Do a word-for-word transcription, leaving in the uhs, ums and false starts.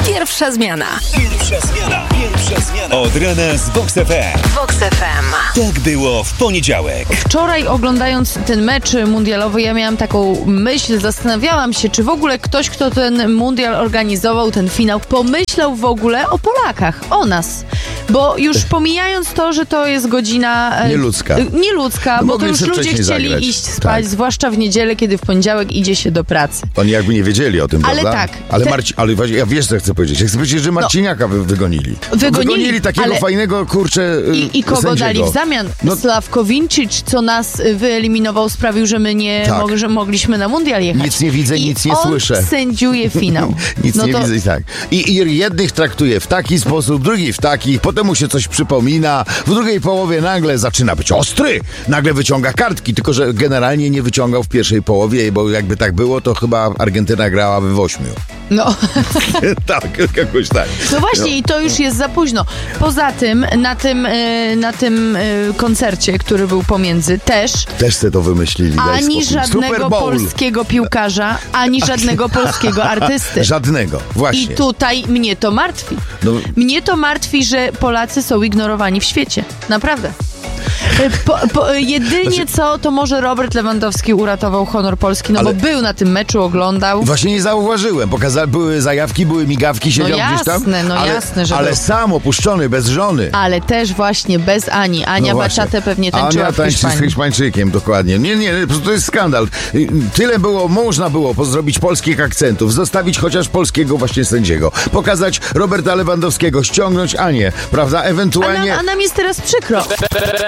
Pierwsza zmiana. Pierwsza zmiana. Pierwsza zmiana. Od rana z Vox F M. Vox F M. Tak było w poniedziałek. Wczoraj oglądając ten mecz mundialowy, ja miałam taką myśl, zastanawiałam się, czy w ogóle ktoś, kto ten mundial organizował, ten finał, pomyślał w ogóle o Polakach, o nas. Bo już pomijając to, że to jest godzina... Nieludzka. Nieludzka, No bo to mogli już sobie ludzie wcześniej chcieli zagrać. iść spać, Tak. zwłaszcza w niedzielę, kiedy w poniedziałek idzie się do pracy. Oni jakby nie wiedzieli o tym, Ale prawda? tak. Ale, Te- Marci... ale właśnie, ja wiesz, co chcę powiedzieć. Ja chcę powiedzieć, że Marciniaka wy wygonili. Wygonili, wygonili takiego ale- fajnego, kurczę, I, I kogo sędziego. dali w zamian? No- Sławkowincic, co nas wyeliminował, sprawił, że my nie Tak. mog że mogliśmy na mundial jechać. Nic nie widzę, I nic nie on słyszę. sędziuje finał. Nic No nie to- widzę i tak. I, I jednych traktuje w taki sposób, drugich w taki, potem mu się coś przypomina, w drugiej połowie nagle zaczyna być ostry, nagle wyciąga kartki, tylko że generalnie nie wyciągał w pierwszej połowie, bo jakby tak było, to chyba Argentyna grałaby w ośmiu. No. Tak, jakoś tak. No właśnie, i to już jest za późno. Poza tym, na tym, e, na tym e, koncercie, który był pomiędzy, też Też se to wymyślili. daj ani spokój. żadnego Super Bowl. polskiego piłkarza, ani żadnego polskiego artysty. Żadnego, właśnie. I tutaj mnie to martwi. No. Mnie to martwi, że Polacy są ignorowani w świecie. Naprawdę. Po, po, jedynie Znaczy- co, to może Robert Lewandowski uratował honor Polski, no Ale- bo był na tym meczu, oglądał. Właśnie nie zauważyłem. Pokaza były zajawki, były migawki, siedział gdzieś tam. jasne, no ale, jasne, że Ale był. sam opuszczony, bez żony. Ale też właśnie bez Ani. Ania No właśnie. Baczatę pewnie tańczyła Ania w tańczy z Hiszpanii. Hiszpańczykiem, dokładnie. Nie, nie, po prostu to jest skandal. Tyle było, można było zrobić polskich akcentów, zostawić chociaż polskiego właśnie sędziego, pokazać Roberta Lewandowskiego, ściągnąć Anię, prawda? A Ewentualnie... nam, a nam jest teraz przykro.